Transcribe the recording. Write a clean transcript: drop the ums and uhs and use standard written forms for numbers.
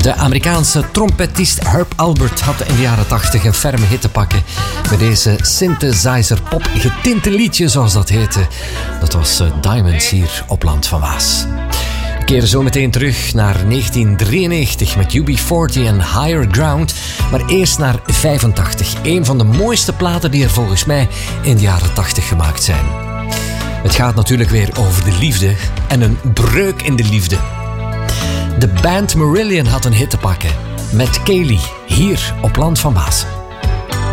De Amerikaanse trompetist Herb Alpert had in de jaren 80 een ferme hit te pakken met deze synthesizer-pop getinte liedje, zoals dat heette. Dat was Diamonds hier op Land van Waas. We keren zo meteen terug naar 1993 met UB40 en Higher Ground. Maar eerst naar 85. Een van de mooiste platen die er volgens mij in de jaren 80 gemaakt zijn. Het gaat natuurlijk weer over de liefde en een breuk in de liefde. De band Marillion had een hit te pakken met Kaylee hier op Land van Waas.